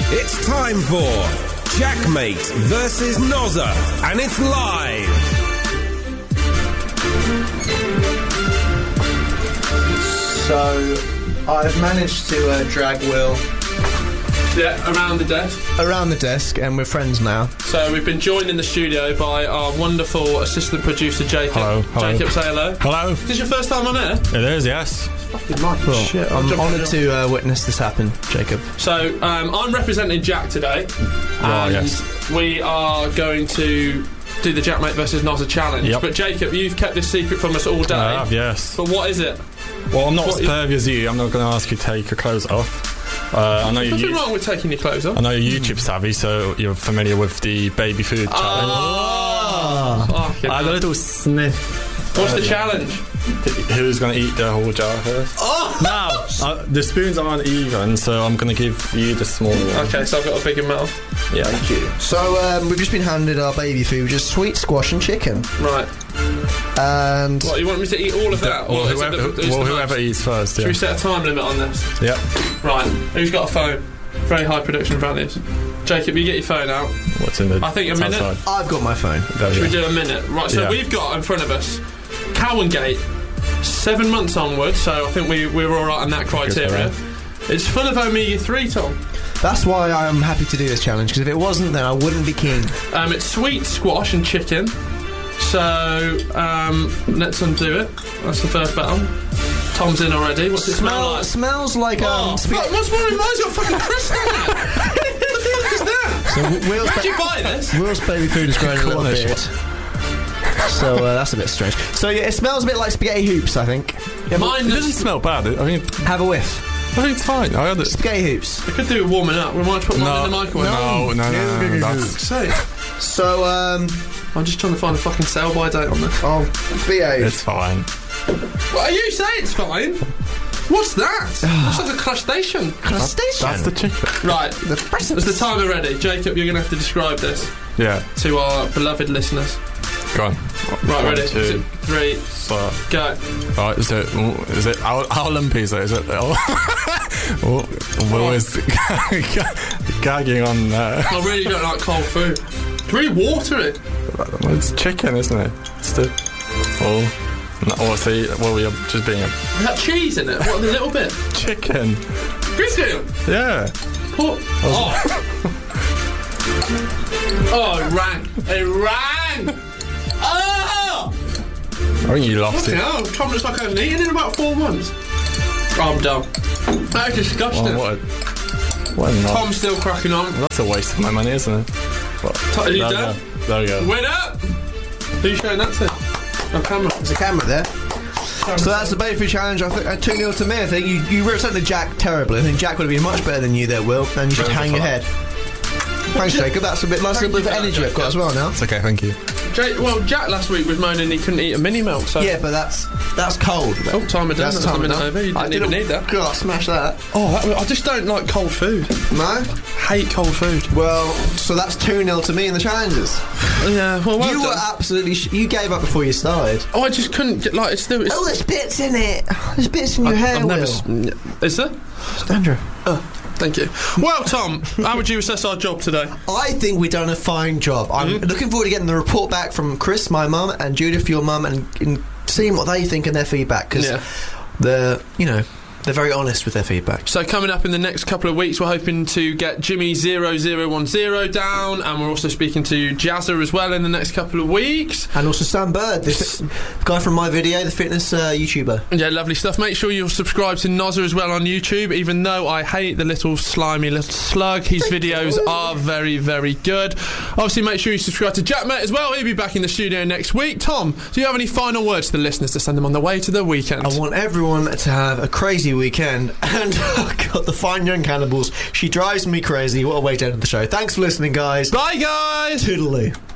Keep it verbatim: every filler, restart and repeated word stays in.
It's time for Jackmate versus Nozza, and it's live. So, I've managed to uh, drag Will Yeah, around the desk. around the desk, and we're friends now. So we've been joined in the studio by our wonderful assistant producer, Jacob. Hello, hello. Jacob, say hello. Hello. Is this your first time on air? It is, yes. Well, Shit, I'm I'm honoured to uh, witness this happen, Jacob. So um, I'm representing Jack today, Right, and yes. we are going to do the Jackmate versus Nozza challenge. Yep. But Jacob, you've kept this secret from us all day. I have, yes. But what is it? Well, I'm not What as is- pervy as you. I'm not going to ask you to take your clothes off. Uh, I know Nothing you. wrong with taking your clothes off. I know you're YouTube savvy, so you're familiar with the baby food challenge. Oh, fucking I had a hell. little sniff. What's the challenge? Who's going to eat the whole jar first? Oh! Now, uh, the spoons aren't even, so I'm going to give you the small one. Okay, so I've got a bigger mouth. Yeah. Thank you. So, um, we've just been handed our baby food, which is sweet squash and chicken. Right. And What, you want me to eat all of that? Well, or is it whoever, the- who's well, the whoever most? eats first, Should yeah. we set a time limit on this? Yep. Right. Who's got a phone? Very high production values. Jacob, you get your phone out. What's in the I think a it's minute. outside. I've got my phone. There Should we we go. do a minute? Right, so Yeah. we've got in front of us Cowangate, seven months onward, so I think we, we were alright on that criteria. It's full of omega three, Tom. That's why I'm happy to do this challenge, because if it wasn't, then I wouldn't be keen. Um, it's sweet squash and chicken. So, um, let's undo it. That's the first battle. Tom's in already. What's it smell, Smell, like? smells like um, Oh, spaghetti. fuck, what's more in mine's got fucking crystal in it. What the fuck is that? So Will's, Where'd you buy this? Will's baby food is growing a little Cornish. bit. So uh, that's a bit strange. So yeah, it smells a bit like spaghetti hoops, I think. Yeah, but Mine It doesn't doesn't. smell bad. I mean, have a whiff. I think it's fine. I had it. Spaghetti hoops. We could do it warming up. We might put mine No, in the microwave. no, no, no, no, no, that's- Say, So um, I'm just trying to find a fucking sell-by date on this. I'll behave. It's fine. What, you say it's fine? What's that? That's like a crustacean. Crustacean. That's the chicken. Right, The is the timer ready? Jacob, you're going to have to describe this Yeah, to our beloved listeners. go on. Right, One, ready? two, Is it three, so, go. right, is it, is it, how, how lumpy is it? Is it, oh, oh, Will is gagging on, uh, I really don't like cold food. It's really watery. well, it's chicken, isn't it? It's the, oh, no, oh, see, well, we're just being a Is that cheese in it? What, a little bit? chicken. Christian! Yeah. Pour- Oh. Oh, it rang. It rang! Oh! I think you lost Fucking it. hell, Tom looks like I haven't eaten in about four months. Oh, I'm done. That is disgusting. Oh, what a, what a knob. Tom's still cracking on. That's a waste of my money, isn't it? But, Are you there, done? There, there we go. Win up! Who are you showing that to? On camera. There's a camera there. So that's the baby food challenge. I think uh, two nil to me. I think you, you represented Jack terribly. I think Jack would have been much better than you there, Will. And you should Very hang your good. head. Thanks, Jacob. That's a bit nice little bit of Thank you for energy that, I've got as well now. It's okay, thank you. Jay, well, Jack last week was moaning he couldn't eat a mini milk, so. Yeah, but that's that's cold. Oh, timer done. That's, time a minute done. over. You I didn't even need that. God, smash that. Oh, that, I just don't like cold food. No? Hate cold food. Well, so that's two nil to me in the challenges. Yeah, well, well you done. were absolutely... Sh- you gave up before you started. Oh, I just couldn't get, like, it's still... It's, Oh, there's bits in it. There's bits in your hair, I've never... Will. s- Is there? Andrew. Thank you. Well, Tom, how would you assess our job today? I think we've done a fine job. I'm Mm-hmm. looking forward to getting the report back from Chris, my mum, and Judith, your mum, and, and seeing what they think and their feedback, because Yeah. they're, you know, they're very honest with their feedback. So coming up in the next couple of weeks, we're hoping to get Jimmy zero zero one zero down, and we're also speaking to Jazza as well in the next couple of weeks. And also Sam Bird, this guy from my video, the fitness uh, YouTuber. Yeah, lovely stuff. Make sure you're subscribed to Nozza as well on YouTube, even though I hate the little slimy little slug. His videos are very, very good. Obviously, make sure you subscribe to Jackmate as well. He'll be back in the studio next week. Tom, do you have any final words to the listeners to send them on the way to the weekend? I want everyone to have a crazy weekend. And, oh God, the Fine Young Cannibals. She drives me crazy. What a way to end the show. Thanks for listening, guys. Bye, guys! Toodaloo.